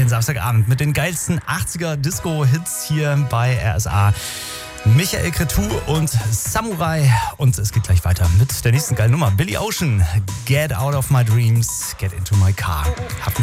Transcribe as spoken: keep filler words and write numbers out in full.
den Samstagabend mit den geilsten achtziger Disco-Hits hier bei R S A. Michael Cretu und Samurai. Und es geht gleich weiter mit der nächsten geilen Nummer. Billy Ocean, Get Out of My Dreams, Get Into My Car. Habt